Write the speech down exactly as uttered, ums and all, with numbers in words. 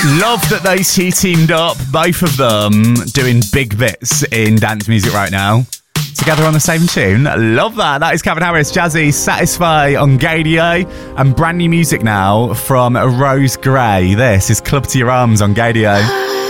Love that those two teamed up, both of them doing big bits in dance music right now. Together on the same tune. Love that. That is Calvin Harris, Jazzy, Satisfy on Gadio. And brand new music now from Rose Gray. This is Club to Your Arms on Gadio.